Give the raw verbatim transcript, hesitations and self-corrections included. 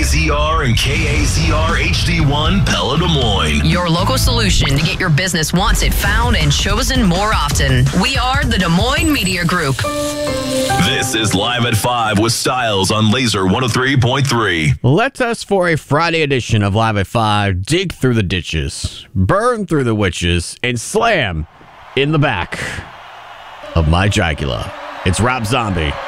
Z R and K A Z R H D one Pella Des Moines. Your local solution to get your business wants it found and chosen more often. We are the Des Moines Media Group. This is Live at five with Styles on Laser one oh three point three. Let us, for a Friday edition of Live at five, dig through the ditches, burn through the witches, and slam in the back of my Dracula. It's Rob Zombie